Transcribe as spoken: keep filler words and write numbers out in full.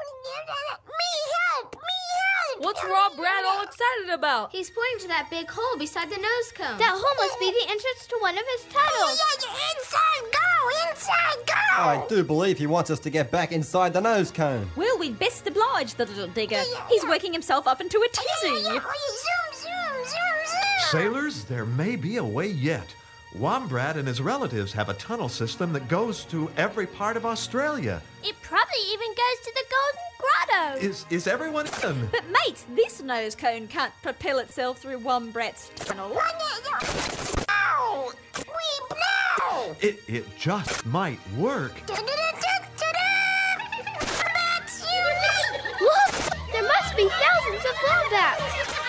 What's Wombat all excited about? He's pointing to that big hole beside the nose cone. That hole must be the entrance to one of his tunnels. Inside, go! Inside, go! I do believe he wants us to get back inside the nose cone. Well, we'd best oblige the little digger. He's working himself up into a tizzy. Zoom, zoom, zoom, zoom. Sailors, there may be a way yet. Wombat and his relatives have a tunnel system that goes to every part of Australia. It probably even goes to the Golden Grotto. Is is everyone in? But mates, this nose cone can't propel itself through Wombrat's tunnel. Ow! We blow! It it just might work. Look! There must be thousands of wombats.